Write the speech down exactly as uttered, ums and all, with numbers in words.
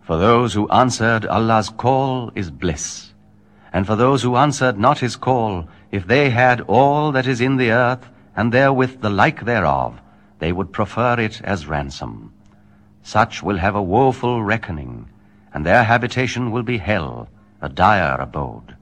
For those who answered Allah's call is bliss. And for those who answered not his call, if they had all that is in the earth, and therewith the like thereof, they would prefer it as ransom. Such will have a woeful reckoning, and their habitation will be hell, a dire abode.